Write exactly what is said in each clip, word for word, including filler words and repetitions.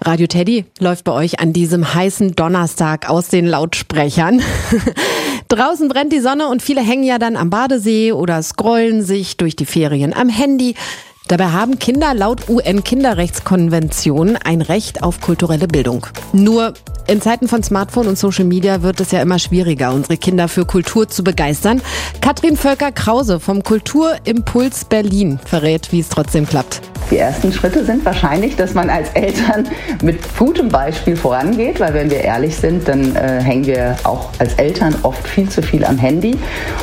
Radio Teddy läuft bei euch an diesem heißen Donnerstag aus den Lautsprechern. Draußen brennt die Sonne und viele hängen ja dann am Badesee oder scrollen sich durch die Ferien am Handy. Dabei haben Kinder laut U N-Kinderrechtskonvention ein Recht auf kulturelle Bildung. Nur in Zeiten von Smartphone und Social Media wird es ja immer schwieriger, unsere Kinder für Kultur zu begeistern. Katrin Völker-Krause vom Kulturimpuls Berlin verrät, wie es trotzdem klappt. Die ersten Schritte sind wahrscheinlich, dass man als Eltern mit gutem Beispiel vorangeht, weil wenn wir ehrlich sind, dann äh, hängen wir auch als Eltern oft viel zu viel am Handy.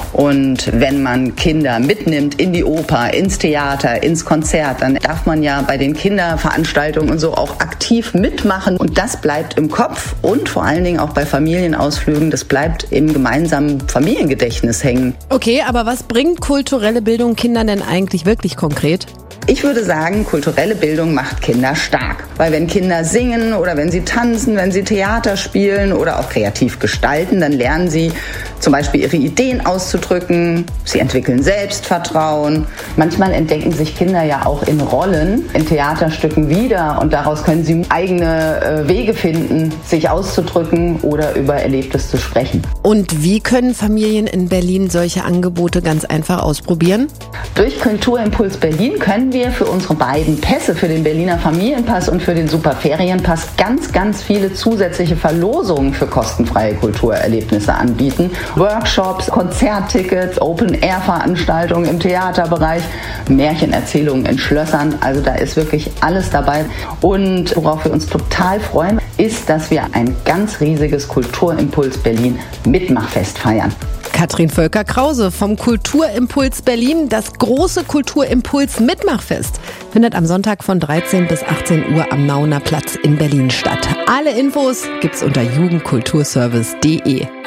Und wenn man Kinder mitnimmt in die Oper, ins Theater, ins Konzert, dann darf man ja bei den Kinderveranstaltungen und so auch aktiv mitmachen. Und das bleibt im Kopf und vor allen Dingen auch bei Familienausflügen, das bleibt im gemeinsamen Familiengedächtnis hängen. Okay, aber was bringt kulturelle Bildung Kindern denn eigentlich wirklich konkret? Ich würde sagen, kulturelle Bildung macht Kinder stark. Weil wenn Kinder singen oder wenn sie tanzen, wenn sie Theater spielen oder auch kreativ gestalten, dann lernen sie zum Beispiel ihre Ideen auszudrücken. Sie entwickeln Selbstvertrauen. Manchmal entdecken sich Kinder ja auch in Rollen, in Theaterstücken wieder. Und daraus können sie eigene äh, Wege finden, sich auszudrücken oder über Erlebtes zu sprechen. Und wie können Familien in Berlin solche Angebote ganz einfach ausprobieren? Durch Kulturimpuls Berlin können wir für unsere beiden Pässe, für den Berliner Familienpass und für den Superferienpass, ganz, ganz viele zusätzliche Verlosungen für kostenfreie Kulturerlebnisse anbieten. Workshops, Konzerttickets, Open-Air-Veranstaltungen im Theaterbereich, Märchenerzählungen in Schlössern. Also da ist wirklich alles dabei. Und worauf wir uns total freuen, ist, dass wir ein ganz riesiges Kulturimpuls Berlin Mitmachfest feiern. Katrin Völker-Krause vom Kulturimpuls Berlin. Das große Kulturimpuls Mitmachfest findet am Sonntag von dreizehn bis achtzehn Uhr am Nauener Platz in Berlin statt. Alle Infos gibt's unter jugendkulturservice punkt de.